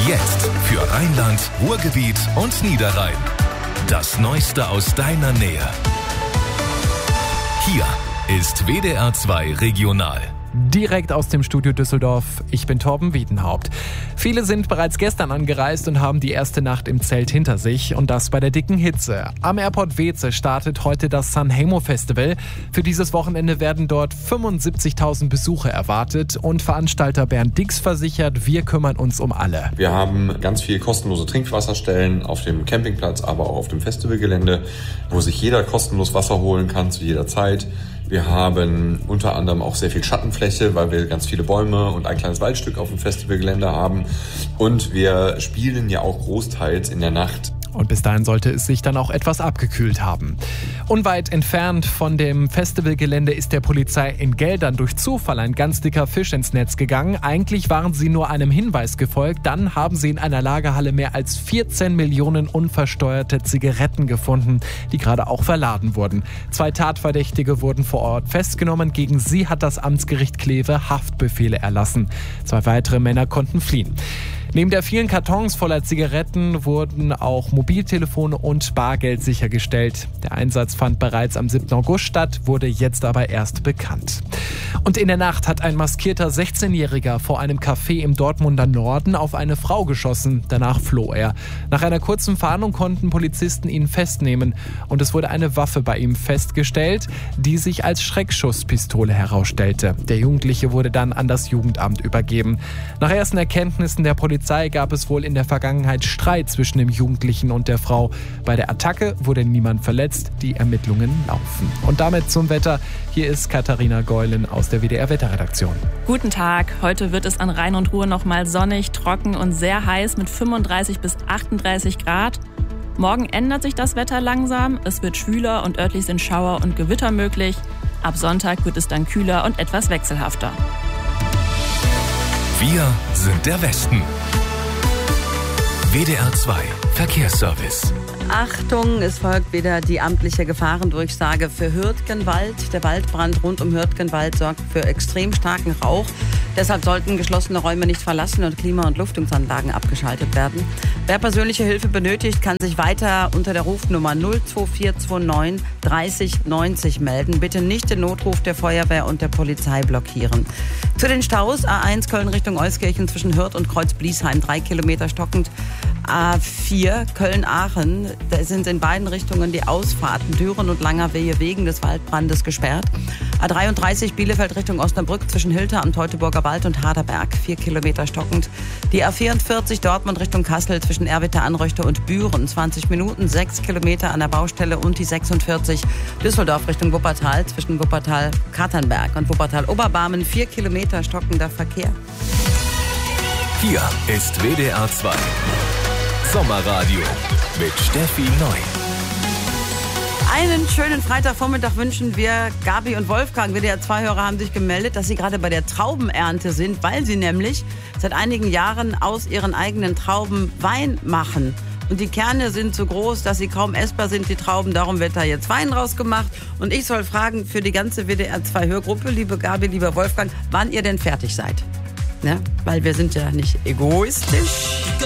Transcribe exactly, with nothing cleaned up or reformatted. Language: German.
Jetzt für Rheinland, Ruhrgebiet und Niederrhein. Das Neueste aus deiner Nähe. Hier ist W D R zwei Regional. Direkt aus dem Studio Düsseldorf. Ich bin Torben Wiedenhaupt. Viele sind bereits gestern angereist und haben die erste Nacht im Zelt hinter sich. Und das bei der dicken Hitze. Am Airport Weeze startet heute das Sanremo Festival. Für dieses Wochenende werden dort fünfundsiebzigtausend Besucher erwartet. Und Veranstalter Bernd Dix versichert, wir kümmern uns um alle. Wir haben ganz viel kostenlose Trinkwasserstellen auf dem Campingplatz, aber auch auf dem Festivalgelände, wo sich jeder kostenlos Wasser holen kann zu jeder Zeit. Wir haben unter anderem auch sehr viel Schattenfläche, weil wir ganz viele Bäume und ein kleines Waldstück auf dem Festivalgelände haben. Und wir spielen ja auch großteils in der Nacht. Und bis dahin sollte es sich dann auch etwas abgekühlt haben. Unweit entfernt von dem Festivalgelände ist der Polizei in Geldern durch Zufall ein ganz dicker Fisch ins Netz gegangen. Eigentlich waren sie nur einem Hinweis gefolgt. Dann haben sie in einer Lagerhalle mehr als vierzehn Millionen unversteuerte Zigaretten gefunden, die gerade auch verladen wurden. Zwei Tatverdächtige wurden vor Ort festgenommen. Gegen sie hat das Amtsgericht Kleve Haftbefehle erlassen. Zwei weitere Männer konnten fliehen. Neben der vielen Kartons voller Zigaretten wurden auch Mobiltelefone und Bargeld sichergestellt. Der Einsatz fand bereits am siebten August statt, wurde jetzt aber erst bekannt. Und in der Nacht hat ein maskierter sechzehnjähriger vor einem Café im Dortmunder Norden auf eine Frau geschossen. Danach floh er. Nach einer kurzen Fahndung konnten Polizisten ihn festnehmen und es wurde eine Waffe bei ihm festgestellt, die sich als Schreckschusspistole herausstellte. Der Jugendliche wurde dann an das Jugendamt übergeben. Nach ersten Erkenntnissen der Polizei gab es wohl in der Vergangenheit Streit zwischen dem Jugendlichen und der Frau. Bei der Attacke wurde niemand verletzt. Die Ermittlungen laufen. Und damit zum Wetter. Hier ist Katharina Geulen aus der W D R-Wetterredaktion. Guten Tag. Heute wird es an Rhein und Ruhr nochmal sonnig, trocken und sehr heiß mit fünfunddreißig bis achtunddreißig Grad. Morgen ändert sich das Wetter langsam. Es wird schwüler und örtlich sind Schauer und Gewitter möglich. Ab Sonntag wird es dann kühler und etwas wechselhafter. Wir sind der Westen. W D R zwei Verkehrsservice. Achtung, es folgt wieder die amtliche Gefahrendurchsage für Hürtgenwald. Der Waldbrand rund um Hürtgenwald sorgt für extrem starken Rauch. Deshalb sollten geschlossene Räume nicht verlassen und Klima- und Lüftungsanlagen abgeschaltet werden. Wer persönliche Hilfe benötigt, kann sich weiter unter der Rufnummer null zwei vier zwei neun dreißig neunzig melden. Bitte nicht den Notruf der Feuerwehr und der Polizei blockieren. Zu den Staus: A eins Köln Richtung Euskirchen zwischen Hürth und Kreuz-Bliesheim, drei Kilometer stockend. A vier Köln-Aachen, da sind in beiden Richtungen die Ausfahrten Düren und Langerwehe wegen des Waldbrandes gesperrt. A dreiunddreißig Bielefeld Richtung Osnabrück zwischen Hilter am Teutoburger Wald und Harderberg, vier Kilometer stockend. Die A vierundvierzig Dortmund Richtung Kassel zwischen Erwitter-Anröchte und Büren, zwanzig Minuten, sechs Kilometer an der Baustelle. Und die sechsundvierzig Düsseldorf Richtung Wuppertal zwischen Wuppertal-Katernberg und Wuppertal-Oberbarmen, vier Kilometer stockender Verkehr. Hier ist W D R zwei Sommerradio mit Steffi Neu. Einen schönen Freitagvormittag wünschen wir. Gabi und Wolfgang, W D R zwei Hörer, haben sich gemeldet, dass sie gerade bei der Traubenernte sind, weil sie nämlich seit einigen Jahren aus ihren eigenen Trauben Wein machen. Und die Kerne sind so groß, dass sie kaum essbar sind, die Trauben. Darum wird da jetzt Wein rausgemacht. Und ich soll fragen für die ganze W D R zwei Hörgruppe, liebe Gabi, lieber Wolfgang, wann ihr denn fertig seid. Ne? Weil wir sind ja nicht egoistisch.